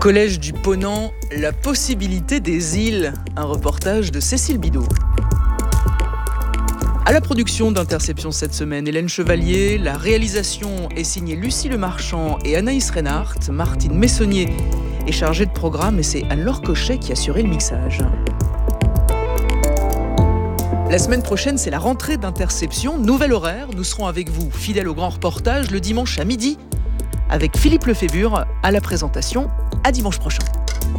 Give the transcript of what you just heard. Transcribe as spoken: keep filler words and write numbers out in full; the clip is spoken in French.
Collège du Ponant, la possibilité des îles. Un reportage de Cécile Bidot. À la production d'Interception cette semaine, Hélène Chevalier. La réalisation est signée Lucie Lemarchand et Anaïs Reinhardt. Martine Messonnier est chargée de programme et c'est Anne-Laure Cochet qui a assuré le mixage. La semaine prochaine, c'est la rentrée d'Interception. Nouvel horaire, nous serons avec vous, fidèles au grand reportage, le dimanche à midi, avec Philippe Lefébure à la présentation. À dimanche prochain.